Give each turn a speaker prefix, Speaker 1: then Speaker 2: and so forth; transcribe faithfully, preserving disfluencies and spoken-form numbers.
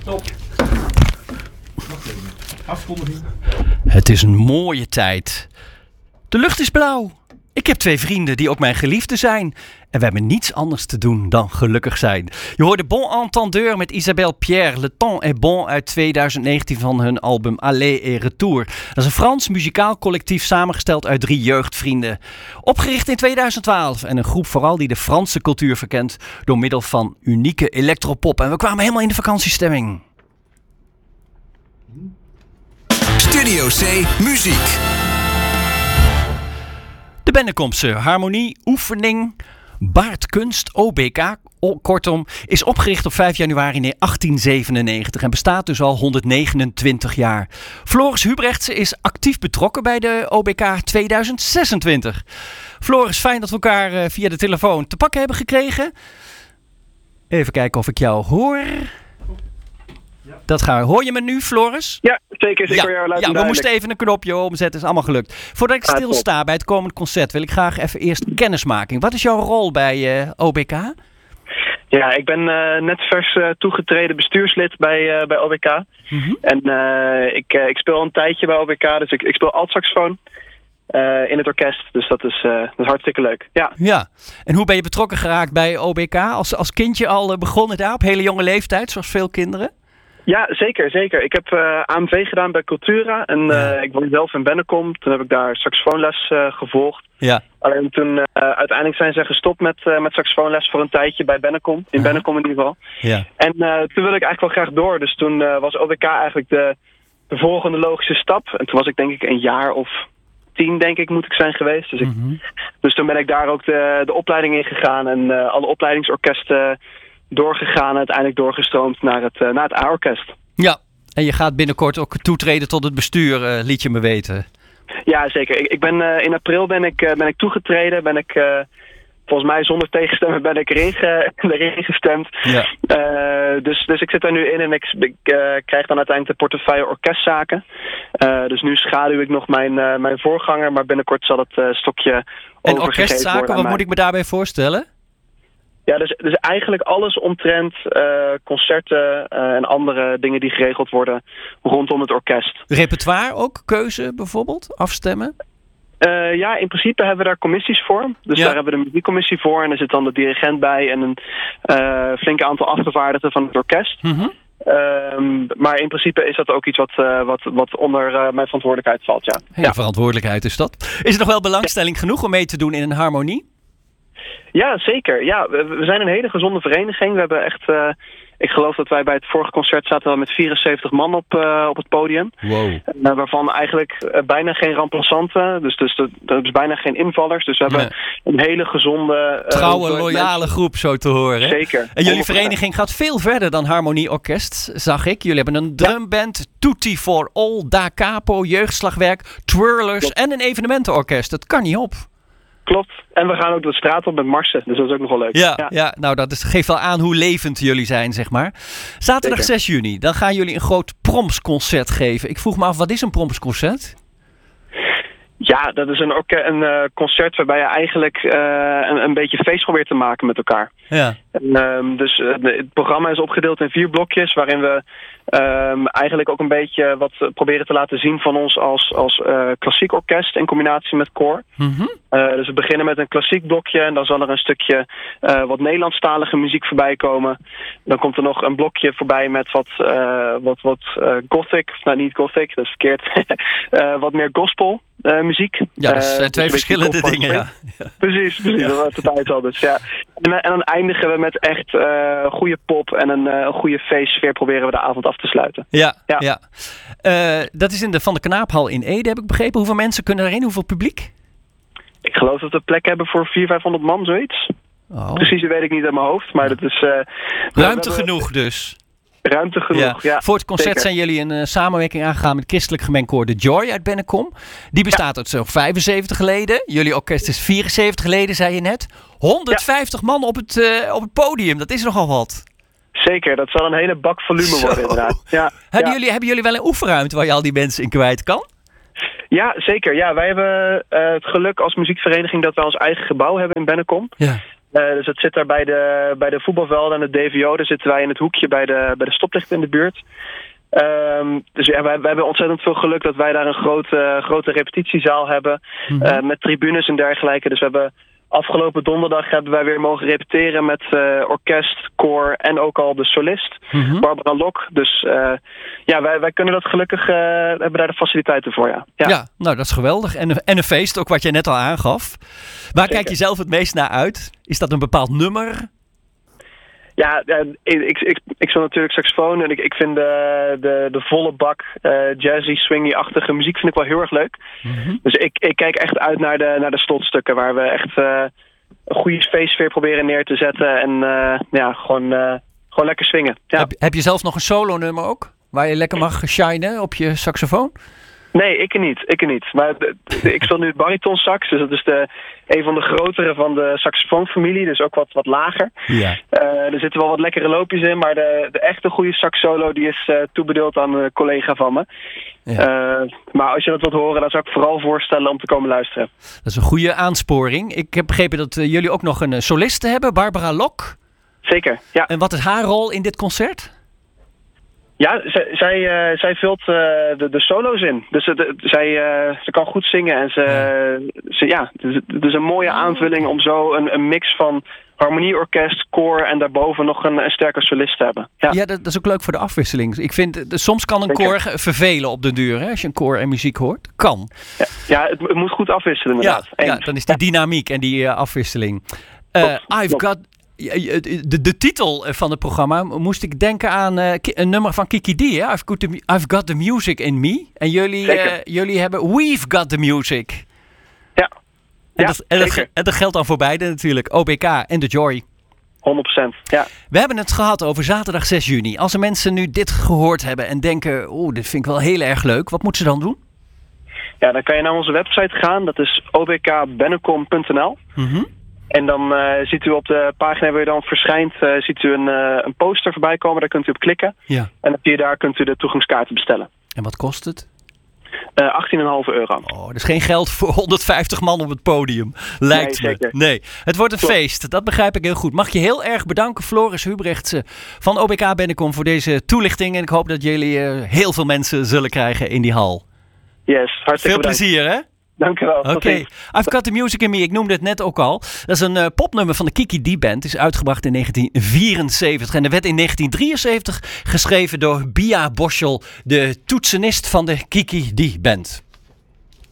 Speaker 1: Stop. Afkondiging.
Speaker 2: Het is een mooie tijd. De lucht is blauw. Ik heb twee vrienden die ook mijn geliefden zijn. En we hebben niets anders te doen dan gelukkig zijn. Je hoorde Bon Entendeur met Isabelle Pierre. Le Temps est bon uit twintig negentien van hun album Aller et Retour. Dat is een Frans muzikaal collectief samengesteld uit drie jeugdvrienden. Opgericht in tweeduizend twaalf. En een groep vooral die de Franse cultuur verkent door middel van unieke electropop. En we kwamen helemaal in de vakantiestemming.
Speaker 3: Studio C Muziek.
Speaker 2: De Bennekomse harmonie, oefening, baardkunst, O B K, kortom, is opgericht op vijf januari achttien zevenennegentig en bestaat dus al honderdnegenentwintig jaar. Floris Hubrechtse is actief betrokken bij de O B K tweeduizend zesentwintig. Floris, fijn dat we elkaar uh, via de telefoon te pakken hebben gekregen. Even kijken of ik jou hoor. Dat gaan we. Hoor je me nu, Floris?
Speaker 4: Ja, zeker. zeker
Speaker 2: ja,
Speaker 4: jou luid en
Speaker 2: ja, we
Speaker 4: duidelijk.
Speaker 2: moesten even een knopje omzetten. Is allemaal gelukt. Voordat ik stilsta bij het komend concert, wil ik graag even eerst kennismaking. Wat is jouw rol bij uh, O B K?
Speaker 4: Ja, ik ben uh, net vers uh, toegetreden bestuurslid bij, uh, bij O B K. Mm-hmm. En uh, ik, uh, ik speel een tijdje bij O B K, dus ik, ik speel altsaxofoon uh, in het orkest. Dus dat is, uh, dat is hartstikke leuk. Ja.
Speaker 2: ja. En hoe ben je betrokken geraakt bij O B K? Als, als kindje al uh, begonnen daar, op hele jonge leeftijd, zoals veel kinderen?
Speaker 4: Ja, zeker, zeker. Ik heb uh, A M V gedaan bij Cultura en uh, ja. ik woon zelf in Bennekom. Toen heb ik daar saxofoonles uh, gevolgd. Ja. Alleen toen uh, uiteindelijk zijn ze gestopt met, uh, met saxofoonles voor een tijdje bij Bennekom. In uh-huh. Bennekom in ieder geval. Ja. En uh, toen wilde ik eigenlijk wel graag door. Dus toen uh, was O B K eigenlijk de, de volgende logische stap. En toen was ik denk ik een jaar of tien, denk ik, moet ik zijn geweest. Dus, ik, uh-huh. dus toen ben ik daar ook de, de opleiding in gegaan en uh, alle opleidingsorkesten doorgegaan en uiteindelijk doorgestroomd naar het, uh, naar het A-orkest.
Speaker 2: Ja, en je gaat binnenkort ook toetreden tot het bestuur, uh, liet je me weten.
Speaker 4: Ja, zeker. Ik, ik ben, uh, in april ben ik, uh, ben ik toegetreden. Ben ik, uh, volgens mij zonder tegenstemmen ben ik erin, ge, erin gestemd. Ja. Uh, dus, dus ik zit daar nu in en ik, ik uh, krijg dan uiteindelijk de portefeuille orkestzaken. Uh, dus nu schaduw ik nog mijn, uh, mijn voorganger, maar binnenkort zal het uh, stokje
Speaker 2: en
Speaker 4: overgegeven worden. En
Speaker 2: orkestzaken, wat moet ik me daarbij voorstellen?
Speaker 4: Ja, dus, dus eigenlijk alles omtrent uh, concerten uh, en andere dingen die geregeld worden rondom het orkest.
Speaker 2: Repertoire ook? Keuze bijvoorbeeld? Afstemmen?
Speaker 4: Uh, ja, in principe hebben we daar commissies voor. Dus ja. daar hebben we de muziekcommissie voor en er zit dan de dirigent bij en een uh, flink aantal afgevaardigden van het orkest. Mm-hmm. Um, maar in principe is dat ook iets wat, uh, wat, wat onder uh, mijn verantwoordelijkheid valt, ja.
Speaker 2: Hele ja. verantwoordelijkheid is dat. Is er nog wel belangstelling ja. genoeg om mee te doen in een harmonie?
Speaker 4: Ja, zeker. Ja, we, we zijn een hele gezonde vereniging. We hebben echt, uh, ik geloof dat wij bij het vorige concert zaten met vierenzeventig man op, uh, op het podium. Wow. Uh, waarvan eigenlijk uh, bijna geen remplaçanten. Dus, dus er is bijna geen invallers. Dus we hebben nee. een hele gezonde... Uh,
Speaker 2: Trouwe, loyale mensen. Groep, zo te horen.
Speaker 4: Zeker.
Speaker 2: En jullie vereniging gaat veel verder dan Harmonie Orkest, zag ik. Jullie hebben een drumband, ja. Tutti for All, Da Capo, jeugdslagwerk, twirlers ja. en een evenementenorkest. Dat kan niet op.
Speaker 4: Klopt. En we gaan ook de straat op met marsen. Dus dat is ook nog wel leuk.
Speaker 2: Ja, ja. ja nou dat is, geeft wel aan hoe levend jullie zijn, zeg maar. Zaterdag Zeker. zes juni, dan gaan jullie een groot promsconcert geven. Ik vroeg me af, wat is een promsconcert?
Speaker 4: Ja, dat is een, orke- een uh, concert waarbij je eigenlijk uh, een, een beetje feest probeert te maken met elkaar. Ja. En, um, dus uh, het programma is opgedeeld in vier blokjes waarin we um, eigenlijk ook een beetje wat proberen te laten zien van ons als, als uh, klassiek orkest in combinatie met koor. Mm-hmm. Uh, dus we beginnen met een klassiek blokje en dan zal er een stukje uh, wat Nederlandstalige muziek voorbij komen. Dan komt er nog een blokje voorbij met wat, uh, wat, wat uh, gothic, nou niet gothic, dat is verkeerd, uh, wat meer gospel. Uh, muziek.
Speaker 2: Ja, dat zijn uh, twee dus verschillende dingen, ja.
Speaker 4: ja. Precies, precies. Ja. Dat was het uit al. Dus, ja. en, en dan eindigen we met echt uh, goede pop en een uh, goede feestsfeer proberen we de avond af te sluiten.
Speaker 2: Ja, ja. ja. Uh, dat is in de Van de Knaaphal in Ede, heb ik begrepen. Hoeveel mensen kunnen erin? Hoeveel publiek?
Speaker 4: Ik geloof dat we plek hebben voor vierhonderd, vijfhonderd man, zoiets. Oh. Precies, dat weet ik niet uit mijn hoofd, maar dat is... Uh,
Speaker 2: Ruimte genoeg dus.
Speaker 4: Ruimte genoeg, ja.
Speaker 2: ja. Voor het concert zeker. Zijn jullie een uh, samenwerking aangegaan met het christelijk gemengkoor The Joy uit Bennekom. Die bestaat ja. uit zo'n vijfenzeventig leden. Jullie orkest is vierenzeventig leden, zei je net. honderdvijftig ja. man op het, uh, op het podium, dat is nogal wat.
Speaker 4: Zeker, dat zal een hele bak volume Zo. worden inderdaad. Ja.
Speaker 2: Hebben,
Speaker 4: ja.
Speaker 2: jullie, hebben jullie wel een oefenruimte waar je al die mensen in kwijt kan?
Speaker 4: Ja, zeker. Ja, wij hebben uh, het geluk als muziekvereniging dat wij ons eigen gebouw hebben in Bennekom. Ja. Uh, dus het zit daar bij de, bij de voetbalvelden en de D V O. Daar zitten wij in het hoekje bij de, bij de stoplichten in de buurt. Um, dus ja, wij, wij hebben ontzettend veel geluk dat wij daar een grote, grote repetitiezaal hebben. Mm-hmm. Uh, met tribunes en dergelijke. Dus we hebben afgelopen donderdag hebben wij weer mogen repeteren met uh, orkest, koor en ook al de solist, mm-hmm. Barbara Lok. Dus uh, ja, wij, wij kunnen dat gelukkig, uh, hebben daar de faciliteiten voor, ja.
Speaker 2: Ja, ja nou dat is geweldig. En, en een feest, ook wat jij net al aangaf. Waar Zeker. Kijk je zelf het meest naar uit? Is dat een bepaald nummer?
Speaker 4: Ja, ik, ik, ik speel natuurlijk saxofoon en ik, ik vind de, de, de volle bak uh, jazzy, swingy-achtige muziek vind ik wel heel erg leuk. Mm-hmm. Dus ik, ik kijk echt uit naar de, naar de slotstukken waar we echt uh, een goede feestsfeer proberen neer te zetten en uh, ja, gewoon, uh, gewoon lekker swingen. Ja.
Speaker 2: Heb, heb je zelf nog een solo-nummer ook? Waar je lekker mag shinen op je saxofoon?
Speaker 4: Nee, ik er niet. Ik er niet. Maar de, de, ik speel nu het bariton sax, dus dat is de, een van de grotere van de saxofoonfamilie, dus ook wat, wat lager. Ja. Uh, er zitten wel wat lekkere loopjes in, maar de, de echte goede sax solo die is uh, toebedeeld aan een collega van me. Ja. Uh, maar als je dat wilt horen, dan zou ik vooral voorstellen om te komen luisteren.
Speaker 2: Dat is een goede aansporing. Ik heb begrepen dat uh, jullie ook nog een uh, soliste hebben, Barbara Lok.
Speaker 4: Zeker, ja.
Speaker 2: En wat is haar rol in dit concert?
Speaker 4: Ja, zij, zij, uh, zij vult uh, de, de solo's in. Dus uh, de, zij, uh, ze kan goed zingen. En ze, ja, ze, ja het, het is een mooie aanvulling om zo een, een mix van harmonieorkest, koor en daarboven nog een, een sterke solist te hebben. Ja,
Speaker 2: ja dat, dat is ook leuk voor de afwisseling. Ik vind, de, soms kan een koor vervelen op de duur, hè, als je een koor en muziek hoort. Kan.
Speaker 4: Ja, ja het, het moet goed afwisselen inderdaad.
Speaker 2: Ja, ja, dan is die dynamiek en die uh, afwisseling. Uh, Top, I've top. got... De, de titel van het programma moest ik denken aan uh, een nummer van Kiki D. Hè? I've, got the, I've got the music in me. En jullie, uh, jullie hebben We've got the music.
Speaker 4: Ja.
Speaker 2: En, ja, dat, en, dat, en dat geldt dan voor beide natuurlijk. O B K en The Joy.
Speaker 4: honderd procent, ja.
Speaker 2: We hebben het gehad over zaterdag zes juni. Als er mensen nu dit gehoord hebben en denken, oeh, dit vind ik wel heel erg leuk. Wat moeten ze dan doen?
Speaker 4: Ja, dan kan je naar onze website gaan. Dat is o b k bennekom punt n l. Mm-hmm. En dan uh, ziet u op de pagina waar je dan verschijnt, uh, ziet u een, uh, een poster voorbij komen. Daar kunt u op klikken. Ja. En via daar kunt u de toegangskaarten bestellen.
Speaker 2: En wat kost het?
Speaker 4: Uh, achttien komma vijf euro.
Speaker 2: Oh, dat is geen geld voor honderdvijftig man op het podium. Lijkt nee, me. Zeker. Nee, het wordt een Klopt. feest. Dat begrijp ik heel goed. Mag je heel erg bedanken, Floris Hubrechtse van O B K Bennekom, voor deze toelichting. En ik hoop dat jullie uh, heel veel mensen zullen krijgen in die hal.
Speaker 4: Yes, hartstikke
Speaker 2: Veel
Speaker 4: bedankt.
Speaker 2: plezier, hè?
Speaker 4: Dank u wel.
Speaker 2: Oké, okay. I've Got The Music In Me, ik noemde het net ook al. Dat is een uh, popnummer van de Kiki D Band. Het is uitgebracht in negentien vierenzeventig. En er werd in negentien drieënzeventig geschreven door Bia Boschel, de toetsenist van de Kiki D Band.